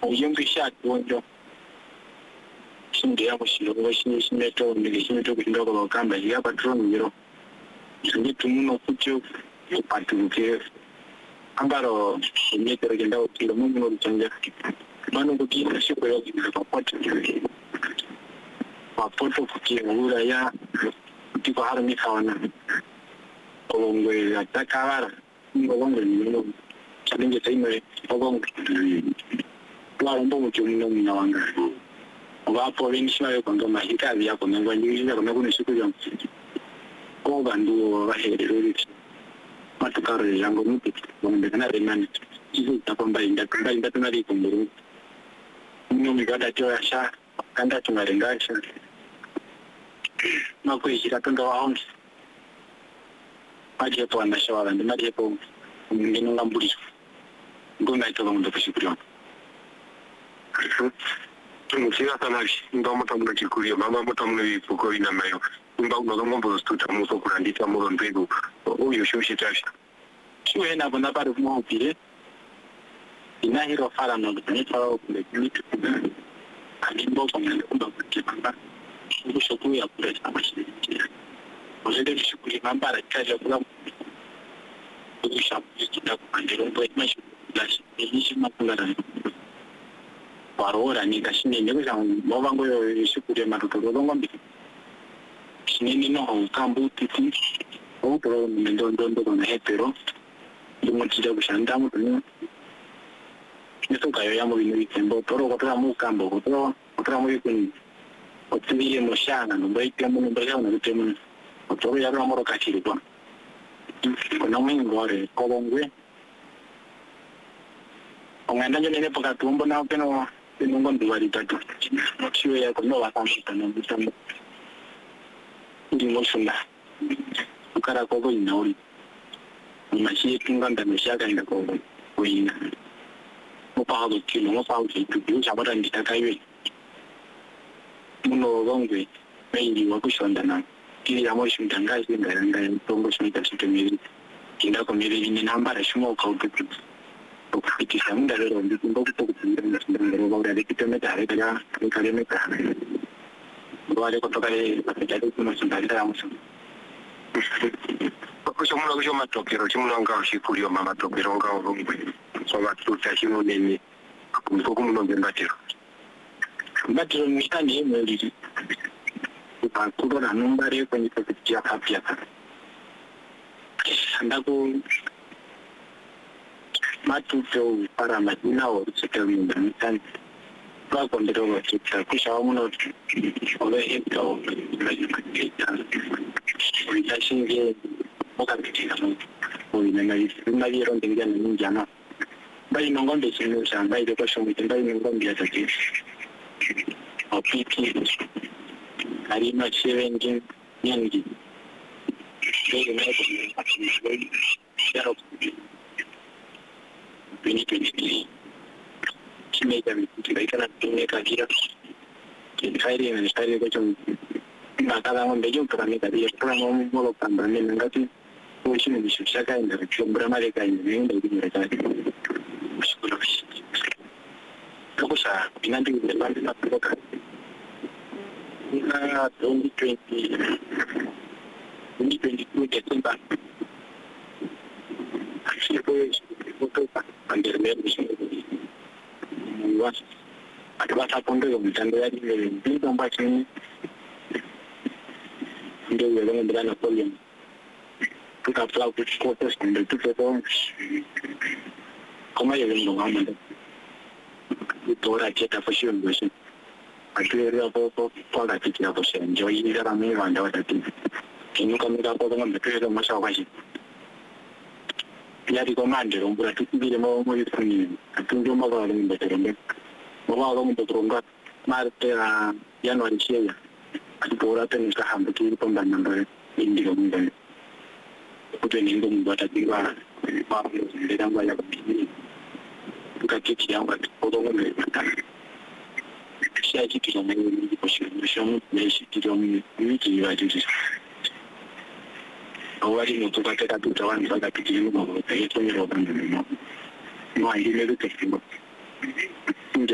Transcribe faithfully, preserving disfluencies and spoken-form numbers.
uyumvisha tuonjo sindia mushiro washini shimeto ngilishimeto kutindoka bakamba ya patron yero sinje tumuno kucho patuke ambaro shimetero genda ukilo mungu no chanja mano kukira shikoro kwa poto kwa poto kukira ura ya tipo harami kawana olongwe atakara ngongwe ni challenge taime ogongwe kwa rombo mchuno mnawanga wapo wengi yo kwanga mahita ya kwa ngwa nyingi ya kwa kuna siku ya ko bandu baherero matukaro yango muti wonde kana remani izo tapamba inda kunda inda tunari kumuru mno migada joya sha kanda tunarenga sha mako ishira tondo aons aje to anda shawala ndi maje po ngino ngamburi ngona ito bamundo kushikuriwa tumuchira tanashi ndo mutamuna chikurio mama mutamuna ipuko ina mayo imba unogongo mbo stuta muso kurandita mulo ndego uyo shoshi tasha chiwe na bona pare kuma upire ina hiro fara no nita wa kule nita alimbo kwa kumba kutipamba uso kuya kule samashi ozede shukuri mambara kaja kula usha kusta kuandero ndo imashi lashi ishi mapungana parora ni kashine ndekuza movango yo shukuri matotoro ngombe kinini no kambu titi otro ndo ndo ndo na hetero yumutira kushanda mutu neto kayo yamo bino bitembo toro kotra mu kambo kotro kotra mu yikuni otibile moshana no baite mu ndo ya na bitemu otoro ya ro kachiri kwa kono mingore kolongwe onganda nyo nene poka tumbo na peno peno ngondo wali tatu chiwe ya kono wakamshita na bitemu ndi moshunda ukara koko inauri mashi tunganda meshaka ina koko kuina mopa do kilo mopa do kilo chabata nditakawe muno gongwe meindi wakushonda na kili ya moshunda ngazi nganga tongo shita sitemiri kinda komiri ni nambara shimo ka ututu okufikisha muda lero ndi ndo kutokutinda ndero baura dikitemeta hareka kalemeka wale kutoka ile pakitali kuna sindalira ya musu kusho muna kusho matokero chimuna ngao shikurio mama tokero ngao ngwe so watu tashimo nini kumko kumuno ngembatiro mbatiro mitani mweli ukakuro na numbare kwenye kupitia kapya ndako matuto para majina wa kusikawinda mitani kwa kondero wa kita kusha wamuno ole hito uitashinge moka bitika oi nanga ina viro ndengia na njana bai nongombe chino cha bai de kwa shomu bai nongombe atati opipi karima chevengi nyangi ndio ndio yaro twenty twenty kimeka kikaikana kimeka kira kikairi na stari kwa chum bakala ngombe jo kameka dia pramo molo kamba nene ngati uchini bishaka inda kumbura male kai ndio ndio tati shukuru kabisa binandi ndebandi na kutoka na twenty twenty twenty twenty-two December actually kutoka anderme was atapata pondo ya mtandao ya ile ndio ambacho ndio yale ndio na problem tukapla kuchukua ndio tuko kama yale ndio ngamba tutora cheta fashion version atuere hapo kwa katika hapo sasa enjoy ile kama mimi wanda watatu kinuka mimi hapo kama mtuere masha washi pia dikomande rombura tukibile mo mo yifuni atunjo mabalo mbeterembe mabalo mbeteronga marte a januari sheya atipora tena kahamba kiri pomba namba indigo mbe kuteni ndo mbata tiwa pa ndenda mbaya kubini tukakiti yanga kodongo mbe matana kisha kitu cha mimi ni posho meshi kitu mimi wiki ya juzi awali no tukateka tutawani mpaka kijini kwa hiyo ni roba no no ndio ile kitu